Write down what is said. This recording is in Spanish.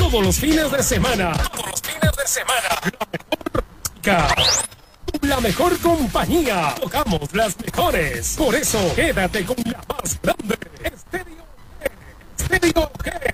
Todos los fines de semana. Todos los fines de semana. La mejor música. La mejor compañía. Tocamos las mejores. Por eso, quédate con la más grande. Estéreo G.